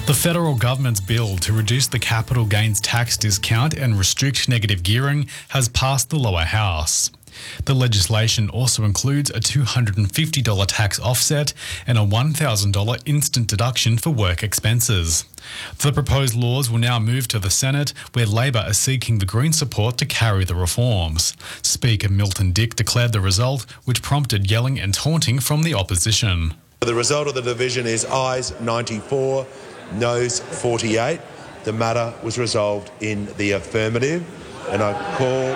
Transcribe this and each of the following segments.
The federal government's bill to reduce the capital gains tax discount and restrict negative gearing has passed the lower house. The legislation also includes a $250 tax offset and a $1,000 instant deduction for work expenses. The proposed laws will now move to the Senate, where Labor are seeking the Green support to carry the reforms. Speaker Milton Dick declared the result, which prompted yelling and taunting from the opposition. The result of the division is ayes 94, noes 48. The matter was resolved in the affirmative, and I call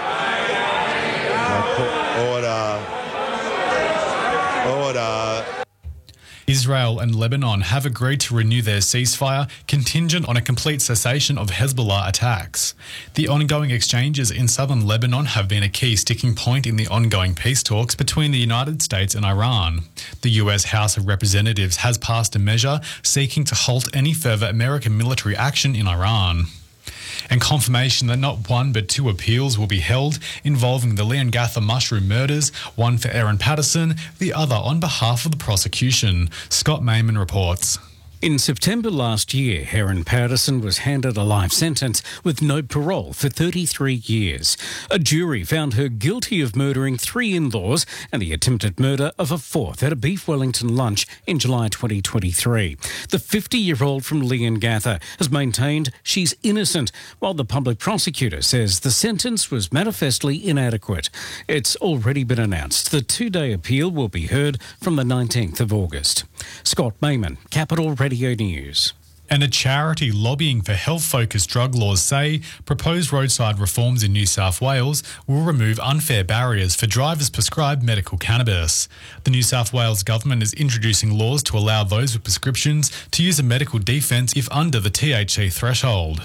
order. Israel and Lebanon have agreed to renew their ceasefire contingent on a complete cessation of Hezbollah attacks. The ongoing exchanges in southern Lebanon have been a key sticking point in the ongoing peace talks between the United States and Iran. The US House of Representatives has passed a measure seeking to halt any further American military action in Iran. And confirmation that not one but two appeals will be held involving the Leongatha mushroom murders, one for Aaron Patterson, the other on behalf of the prosecution. Scott Mayman reports. In September last year, Aaron Patterson was handed a life sentence with no parole for 33 years. A jury found her guilty of murdering 3 in-laws and the attempted murder of a 4th at a Beef Wellington lunch in July 2023. The 50-year-old from Leongatha has maintained she's innocent, while the public prosecutor says the sentence was manifestly inadequate. It's already been announced the 2-day appeal will be heard from the 19th of August. Scott Mayman, Capital Radio News. And a charity lobbying for health-focused drug laws say proposed roadside reforms in New South Wales will remove unfair barriers for drivers prescribed medical cannabis. The New South Wales government is introducing laws to allow those with prescriptions to use a medical defence if under the THC threshold.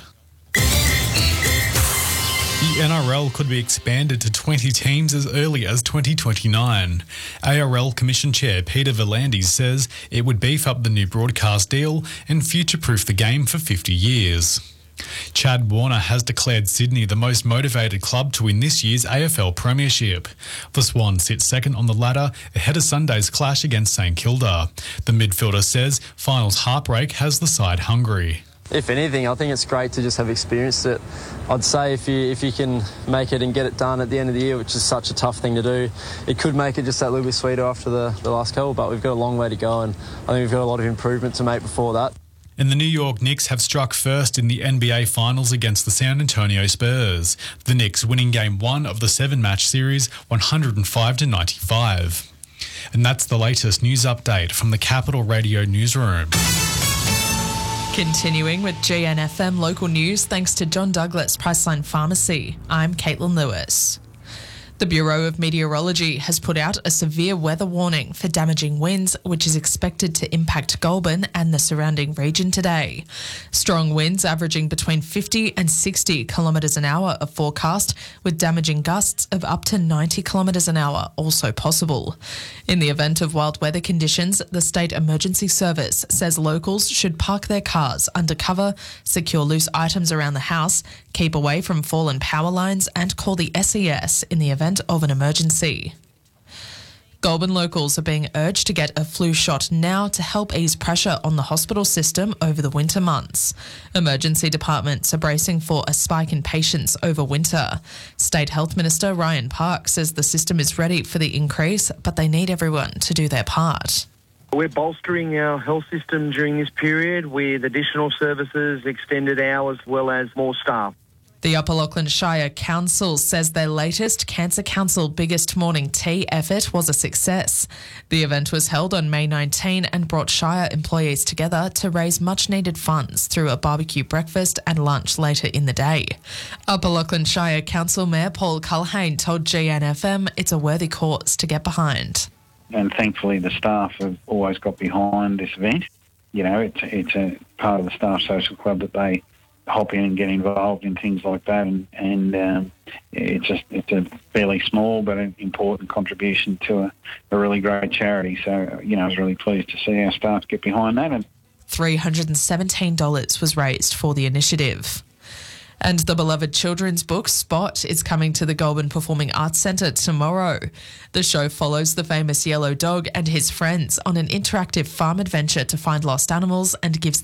The NRL could be expanded to 20 teams as early as 2029. ARL Commission Chair Peter V'landys says it would beef up the new broadcast deal and future-proof the game for 50 years. Chad Warner has declared Sydney the most motivated club to win this year's AFL Premiership. The Swans sit second on the ladder ahead of Sunday's clash against St Kilda. The midfielder says finals heartbreak has the side hungry. If anything, I think it's great to just have experienced it. I'd say if you can make it and get it done at the end of the year, which is such a tough thing to do, it could make it just that little bit sweeter after the last couple, but we've got a long way to go, and I think we've got a lot of improvement to make before that. And the New York Knicks have struck first in the NBA Finals against the San Antonio Spurs. The Knicks winning Game 1 of the 7-match series 105-95. And that's the latest news update from the Capital Radio newsroom. Continuing with GNFM local news, thanks to John Douglas Priceline Pharmacy. I'm Caitlin Lewis. The Bureau of Meteorology has put out a severe weather warning for damaging winds, which is expected to impact Goulburn and the surrounding region today. Strong winds averaging between 50 and 60 kilometres an hour are forecast, with damaging gusts of up to 90 kilometres an hour also possible. In the event of wild weather conditions, the State Emergency Service says locals should park their cars under cover, secure loose items around the house, keep away from fallen power lines and call the SES in the event of an emergency. Goulburn locals are being urged to get a flu shot now to help ease pressure on the hospital system over the winter months. Emergency departments are bracing for a spike in patients over winter. State Health Minister Ryan Park says the system is ready for the increase, but they need everyone to do their part. We're bolstering our health system during this period with additional services, extended hours, as well as more staff. The Upper Lachlan Shire Council says their latest Cancer Council Biggest Morning Tea effort was a success. The event was held on May 19 and brought Shire employees together to raise much-needed funds through a barbecue breakfast and lunch later in the day. Upper Lachlan Shire Council Mayor Paul Culhane told GNFM it's a worthy cause to get behind. And thankfully the staff have always got behind this event. You know, it's a part of the staff social club that they hop in and get involved in things like that, and it's a fairly small but an important contribution to a really great charity. So, you know, I was really pleased to see our staff get behind that. And $317 was raised for the initiative. And the beloved children's book Spot is coming to the Goulburn Performing Arts Centre tomorrow. The show follows the famous yellow dog and his friends on an interactive farm adventure to find lost animals and gives